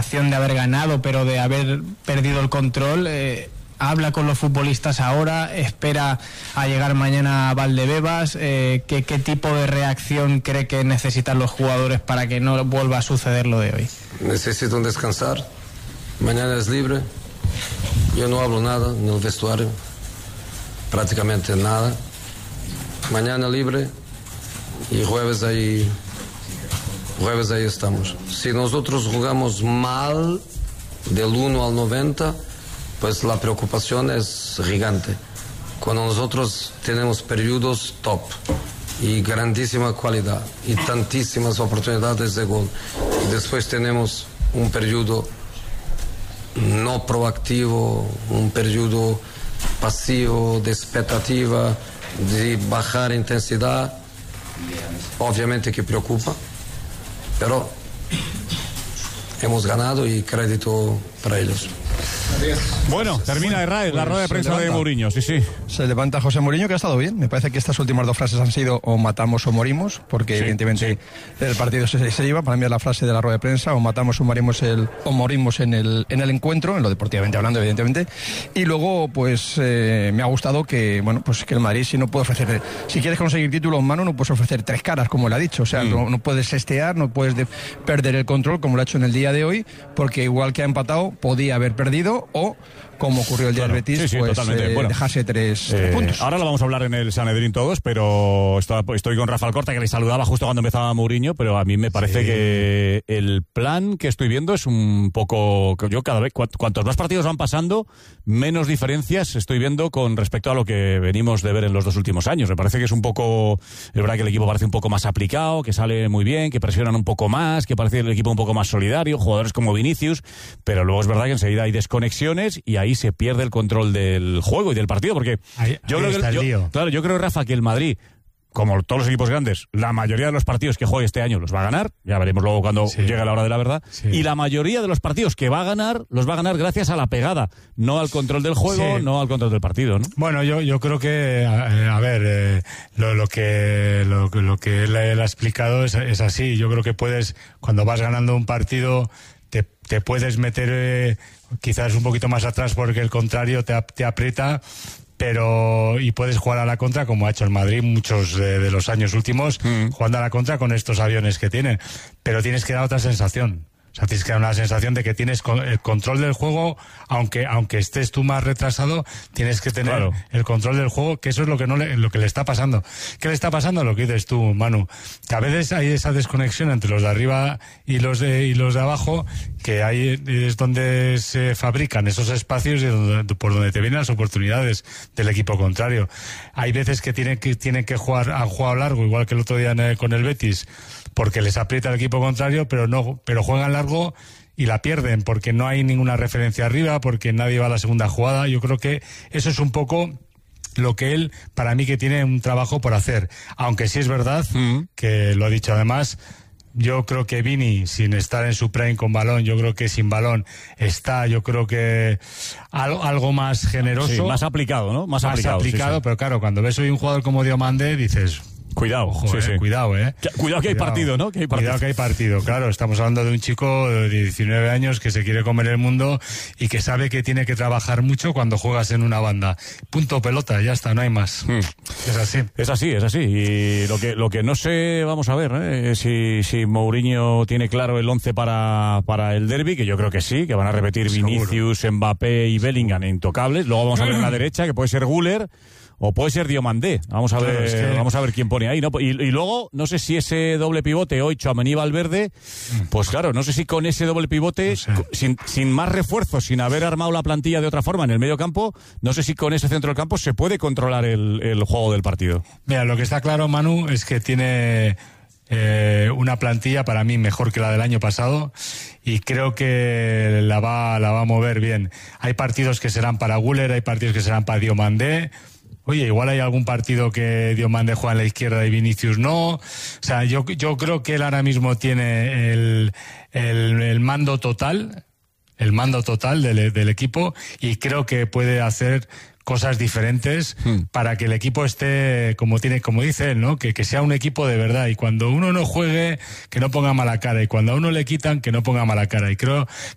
sensación de haber ganado, pero de haber perdido el control. Habla con los futbolistas ahora, espera a llegar mañana a Valdebebas. ¿Qué tipo de reacción cree que necesitan los jugadores para que no vuelva a suceder lo de hoy? Necesitan descansar, mañana es libre, yo no hablo nada en el vestuario, prácticamente nada. Mañana libre y jueves ahí estamos. Si nosotros jugamos mal del 1 al 90, pues la preocupación es gigante. Cuando nosotros tenemos periodos top y grandísima calidad y tantísimas oportunidades de gol, y después tenemos un periodo no proactivo, un periodo pasivo de expectativa, de bajar intensidad, obviamente que preocupa, pero hemos ganado y crédito para ellos. Bueno, termina Herrera, la rueda de prensa de Mourinho, sí. Se levanta José Mourinho, que ha estado bien. Me parece que estas últimas dos frases han sido o matamos o morimos, porque evidentemente el partido se iba. Para mí es la frase de la rueda de prensa, o matamos o morimos en el encuentro, en lo deportivamente hablando, evidentemente. Y luego, pues me ha gustado que, bueno, pues que el Madrid, si no puede ofrecer, si quieres conseguir títulos, Manu, no puedes ofrecer tres caras, como le ha dicho. O sea, no puedes estear, no puedes perder el control, como lo ha hecho en el día de hoy, porque igual que ha empatado, podía haber perdido, o como ocurrió el día del Betis, pues dejarse tres puntos. Ahora lo vamos a hablar en el Sanedrín todos, pero estoy con Rafa Alcorta, que le saludaba justo cuando empezaba Mourinho, pero a mí me parece que el plan que estoy viendo es un poco... Yo cada vez, cuantos más partidos van pasando, menos diferencias estoy viendo con respecto a lo que venimos de ver en los dos últimos años. Me parece que es un poco... Es verdad que el equipo parece un poco más aplicado, que sale muy bien, que presionan un poco más, que parece el equipo un poco más solidario, jugadores como Vinicius, pero luego es verdad que enseguida hay desconexiones y ahí se pierde el control del juego y del partido, porque yo creo, Rafa, que el Madrid, como todos los equipos grandes, la mayoría de los partidos que juegue este año los va a ganar, ya veremos luego cuando llegue la hora de la verdad, y la mayoría de los partidos que va a ganar, los va a ganar gracias a la pegada, no al control del juego, no al control del partido, ¿no? Bueno, yo creo que, lo que él ha explicado es así. Yo creo que cuando vas ganando un partido, te puedes meter quizás un poquito más atrás porque el contrario te aprieta, y puedes jugar a la contra, como ha hecho el Madrid muchos de los años últimos, jugando a la contra con estos aviones que tienen, pero tienes que dar otra sensación. O sea, tienes que dar una sensación de que tienes el control del juego, aunque estés tú más retrasado, tienes que tener el control del juego, que eso es lo que le está pasando. ¿Qué le está pasando? Lo que dices tú, Manu, que a veces hay esa desconexión entre los de arriba y los de abajo, que ahí es donde se fabrican esos espacios y por donde te vienen las oportunidades del equipo contrario. Hay veces que tienen que jugar a juego largo, igual que el otro día con el Betis, porque les aprieta el equipo contrario, pero juegan largo y la pierden porque no hay ninguna referencia arriba, porque nadie va a la segunda jugada. Yo creo que eso es un poco lo que él, para mí, que tiene un trabajo por hacer. Aunque sí es verdad que lo ha dicho además. Yo creo que Vini, sin estar en su prime con balón, yo creo que sin balón está, yo creo que algo más generoso. Sí, más aplicado, ¿no? Más aplicado, pero claro, cuando ves hoy un jugador como Diomandé, dices... Cuidado, ojo, cuidado, Cuidado que hay partido, ¿no? Cuidado que hay partido, claro. Estamos hablando de un chico de 19 años que se quiere comer el mundo y que sabe que tiene que trabajar mucho cuando juegas en una banda. Punto, pelota, ya está, no hay más. Es así. Es así. Y lo que no sé, vamos a ver, si Mourinho tiene claro el 11 para el derbi, que yo creo que sí, que van a repetir Vinicius, Mbappé y Bellingham intocables. Luego vamos a ver en la derecha, que puede ser Güler o puede ser Diomandé. Vamos a ver quién pone ahí, ¿no? Y luego, no sé si ese doble pivote hoy, Tchouaméni Valverde, pues claro, no sé si con ese doble pivote, sin más refuerzos, sin haber armado la plantilla de otra forma en el medio campo, no sé si con ese centro del campo se puede controlar el juego del partido. Mira, lo que está claro, Manu, es que tiene una plantilla para mí mejor que la del año pasado y creo que la va a mover bien. Hay partidos que serán para Güler, hay partidos que serán para Diomandé. Oye, igual hay algún partido que Diomandé juega en la izquierda y Vinicius no. O sea, yo creo que él ahora mismo tiene el mando total, del equipo, y creo que puede hacer cosas diferentes para que el equipo esté como dice él, ¿no? Que sea un equipo de verdad, y cuando uno no juegue, que no ponga mala cara, y cuando a uno le quitan, que no ponga mala cara. Y creo